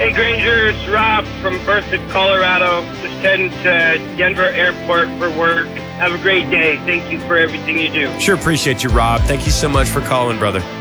Hey, Granger, it's Rob from Berthoud, Colorado. Just heading to Denver Airport for work. Have a great day. Thank you for everything you do. Sure appreciate you, Rob. Thank you so much for calling, brother.